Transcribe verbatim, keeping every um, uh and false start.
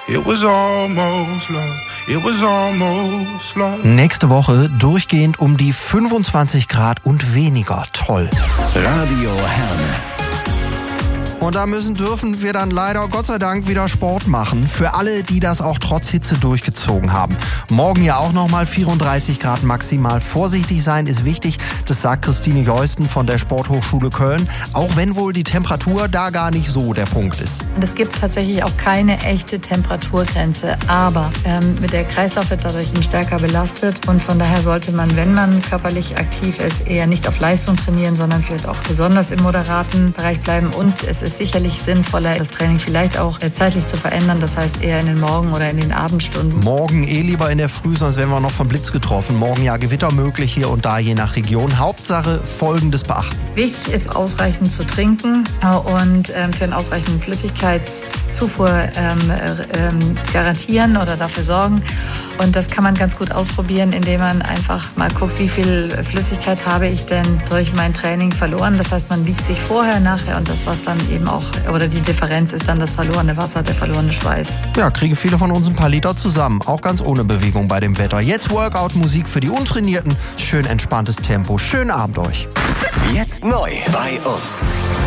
It was almost love. It was almost love. Nächste Woche durchgehend um die fünfundzwanzig Grad und weniger. Toll. Radio Herne. Und da müssen, dürfen wir dann leider, Gott sei Dank, wieder Sport machen. Für alle, die das auch trotz Hitze durchgezogen haben. Morgen ja auch nochmal vierunddreißig Grad maximal. Vorsichtig sein ist wichtig, das sagt Christine Jeusten von der Sporthochschule Köln. Auch wenn wohl die Temperatur da gar nicht so der Punkt ist. Und es gibt tatsächlich auch keine echte Temperaturgrenze. Aber ähm, der Kreislauf wird dadurch stärker belastet. Und von daher sollte man, wenn man körperlich aktiv ist, eher nicht auf Leistung trainieren, sondern vielleicht auch besonders im moderaten Bereich bleiben. Und es ist sicherlich sinnvoller, das Training vielleicht auch zeitlich zu verändern, das heißt eher in den Morgen- oder in den Abendstunden. Morgen eh lieber in der Früh, sonst werden wir noch vom Blitz getroffen. Morgen ja Gewitter möglich hier und da, je nach Region. Hauptsache Folgendes beachten. Wichtig ist, ausreichend zu trinken und ähm, für einen ausreichenden Flüssigkeitszufuhr ähm, ähm, garantieren oder dafür sorgen. Und das kann man ganz gut ausprobieren, indem man einfach mal guckt, wie viel Flüssigkeit habe ich denn durch mein Training verloren. Das heißt, man wiegt sich vorher, nachher und das, was dann eben auch, oder die Differenz ist dann das verlorene Wasser, der verlorene Schweiß. Ja, kriegen viele von uns ein paar Liter zusammen, auch ganz ohne Bewegung bei dem Wetter. Jetzt Workout-Musik für die Untrainierten, schön entspanntes Tempo. Schönen Abend euch. Jetzt neu bei uns.